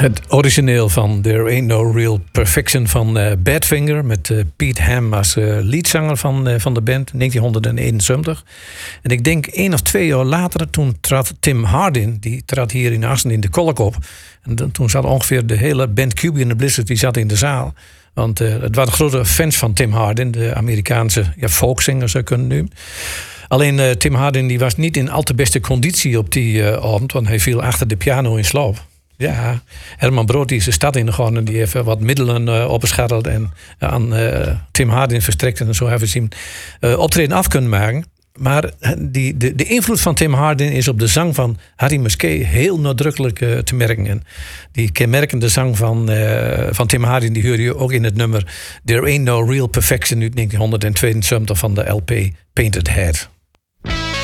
Het origineel van There Ain't No Real Perfection van Badfinger. Met Pete Ham als leadzanger van de band. 1971. En ik denk 1 of 2 jaar later. Toen trad Tim Hardin. Die trad hier in Assen in de Kolk op. En toen zat ongeveer de hele band Cuban and the Blizzard. Die zat in de zaal. Want het waren grote fans van Tim Hardin. De Amerikaanse folkzanger zou je kunnen noemen. Alleen Tim Hardin die was niet in al te beste conditie op die avond. Want hij viel achter de piano in slaap. Ja, Herman Brood die is de stad ingegaan en die heeft wat middelen opgescharreld en aan Tim Hardin verstrekt en zo hebben ze hem optreden af kunnen maken. Maar de invloed van Tim Hardin is op de zang van Harry Musquet heel nadrukkelijk te merken. En die kenmerkende zang van Tim Hardin die hoor je ook in het nummer There Ain't No Real Perfection uit 1972 van de LP Painted Head.